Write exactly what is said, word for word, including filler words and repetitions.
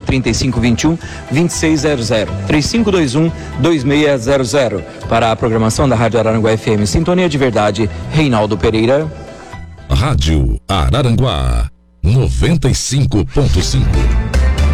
trinta e cinco vinte e um, vinte e seis zero zero, três cinco dois um, dois seis zero zero. Para a programação da Rádio Araranguá F M Sintonia de Verdade, Reinaldo Pereira. Rádio Araranguá noventa e cinco ponto cinco.